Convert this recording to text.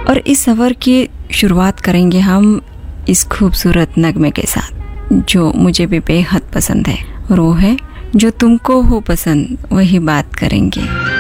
और इस सफ़र की शुरुआत करेंगे हम इस खूबसूरत नगमे के साथ जो मुझे भी बेहद पसंद है, और वो है जो तुमको हो पसंद वही बात करेंगे।